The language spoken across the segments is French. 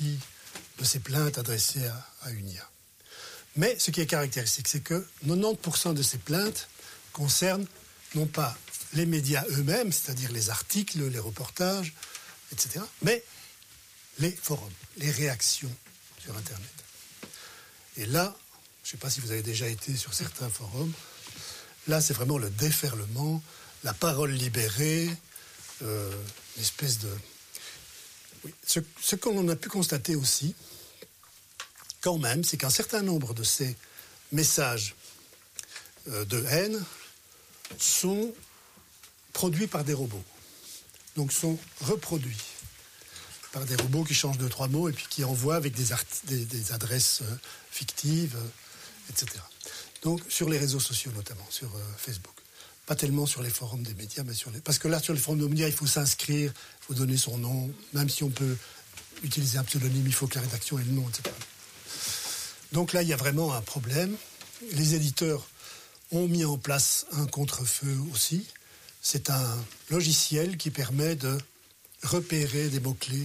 partie de ces plaintes adressées à une IA. Mais ce qui est caractéristique, c'est que 90% de ces plaintes concernent non pas les médias eux-mêmes, c'est-à-dire les articles, les reportages, etc., mais les forums, les réactions sur Internet. Et là, je ne sais pas si vous avez déjà été sur certains forums, là c'est vraiment le déferlement, la parole libérée, une espèce de... Oui. Ce qu'on a pu constater aussi, quand même, c'est qu'un certain nombre de ces messages de haine sont produits par des robots. Donc sont reproduits par des robots qui changent 2-3 mots et puis qui envoient avec des adresses fictives, etc. Donc sur les réseaux sociaux notamment, sur Facebook. Pas tellement sur les forums des médias, mais parce que là, sur les forums des médias, il faut s'inscrire, il faut donner son nom, même si on peut utiliser un pseudonyme, il faut que la rédaction ait le nom, etc. Donc là, il y a vraiment un problème. Les éditeurs ont mis en place un contre-feu aussi. C'est un logiciel qui permet de repérer des mots-clés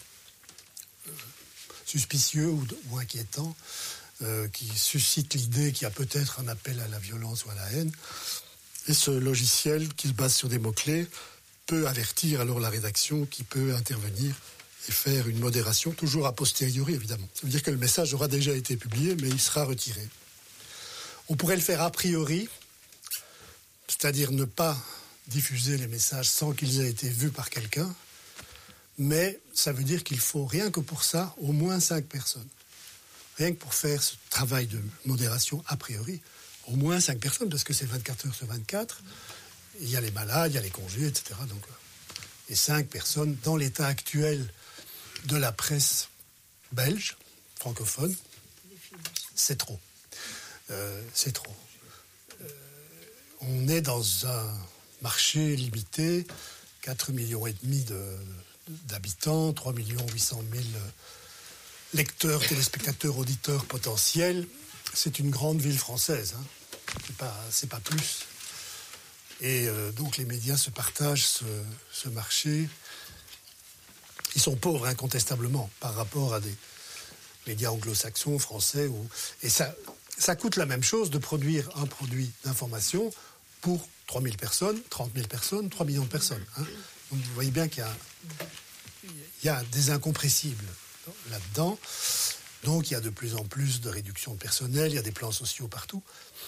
suspicieux ou inquiétants, qui suscitent l'idée qu'il y a peut-être un appel à la violence ou à la haine. Et ce logiciel, qui se base sur des mots-clés, peut avertir alors la rédaction qui peut intervenir et faire une modération, toujours a posteriori évidemment. Ça veut dire que le message aura déjà été publié, mais il sera retiré. On pourrait le faire a priori, c'est-à-dire ne pas diffuser les messages sans qu'ils aient été vus par quelqu'un, mais ça veut dire qu'il faut, rien que pour ça, au moins 5 personnes. Rien que pour faire ce travail de modération a priori, au moins 5 personnes, parce que c'est 24 heures sur 24, il y a les malades, il y a les congés, etc. Donc, et 5 personnes, dans l'état actuel de la presse belge, francophone, c'est trop. C'est trop. On est dans un marché limité, 4,5 millions d'habitants, 3,8 millions lecteurs, téléspectateurs, auditeurs potentiels. C'est une grande ville française, hein. C'est pas plus. Et donc les médias se partagent ce marché. Ils sont pauvres incontestablement par rapport à des médias anglo-saxons, français. Et ça coûte la même chose de produire un produit d'information pour 3 000 personnes, 30 000 personnes, 3 millions de personnes. Hein. Donc vous voyez bien qu'il y a des incompressibles là-dedans. Donc il y a de plus en plus de réduction de personnel, il y a des plans sociaux partout.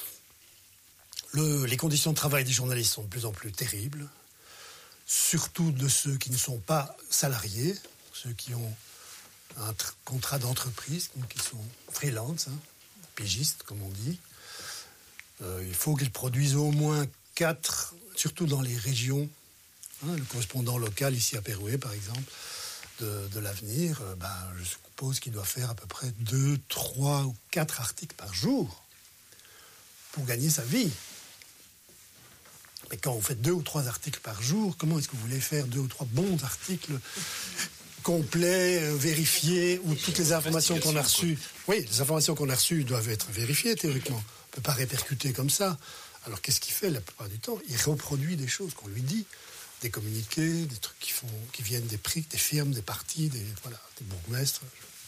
Les conditions de travail des journalistes sont de plus en plus terribles, surtout de ceux qui ne sont pas salariés, ceux qui ont un contrat d'entreprise, qui sont freelance, pigistes comme on dit. Il faut qu'ils produisent au moins 4, surtout dans les régions. Le correspondant local ici à Pérouet par exemple, de l'Avenir, je suppose qu'il doit faire à peu près 2, 3 ou 4 articles par jour pour gagner sa vie. Mais quand vous faites 2 ou 3 articles par jour, comment est-ce que vous voulez faire 2 ou 3 bons articles complets, vérifiés, où toutes les informations qu'on a reçues... Oui, les informations qu'on a reçues doivent être vérifiées théoriquement. On ne peut pas répercuter comme ça. Alors qu'est-ce qu'il fait la plupart du temps ? Il reproduit des choses qu'on lui dit, des communiqués, des trucs qui viennent des prix, des firmes, des partis, des bourgmestres.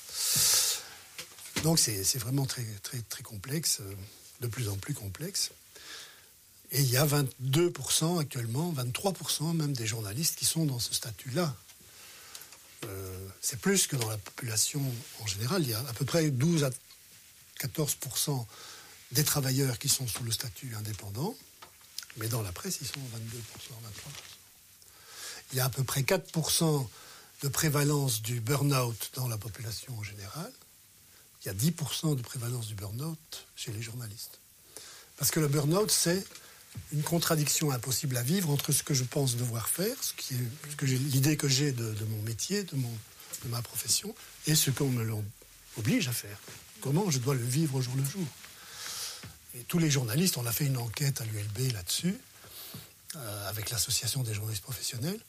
Donc c'est vraiment très, très, très complexe, de plus en plus complexe. Et il y a 22% actuellement, 23% même des journalistes qui sont dans ce statut-là. C'est plus que dans la population en général. Il y a à peu près 12 à 14% des travailleurs qui sont sous le statut indépendant, mais dans la presse, ils sont 22%, 23%. Il y a à peu près 4% de prévalence du burn-out dans la population en général. Il y a 10% de prévalence du burn-out chez les journalistes. Parce que le burn-out, c'est une contradiction impossible à vivre entre ce que je pense devoir faire, l'idée que j'ai de mon métier, de ma profession, et ce qu'on me l'oblige à faire. Comment je dois le vivre au jour le jour. Et tous les journalistes, on a fait une enquête à l'ULB là-dessus, avec l'association des journalistes professionnels.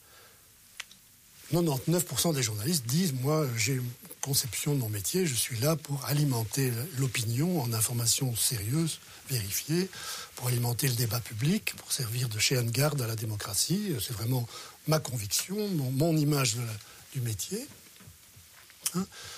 99% des journalistes disent, moi, j'ai une conception de mon métier, je suis là pour alimenter l'opinion en informations sérieuses, vérifiées, pour alimenter le débat public, pour servir de chien de garde à la démocratie. C'est vraiment ma conviction, mon image du métier.